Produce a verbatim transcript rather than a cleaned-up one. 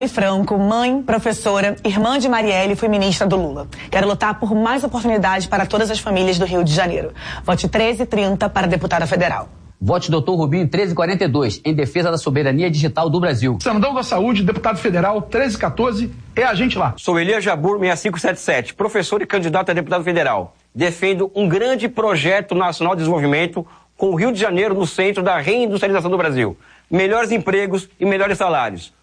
Franco, mãe, professora, irmã de Marielle, fui ministra do Lula. Quero lutar por mais oportunidades para todas as famílias do Rio de Janeiro. Vote treze e trinta para deputada federal. Vote doutor Rubinho treze e quarenta e dois, em defesa da soberania digital do Brasil. Senador da Saúde, deputado federal, treze e quatorze, é a gente lá. Sou Elias Jabur, seis cinco sete sete, professor e candidato a deputado federal. Defendo um grande projeto nacional de desenvolvimento com o Rio de Janeiro no centro da reindustrialização do Brasil. Melhores empregos e melhores salários.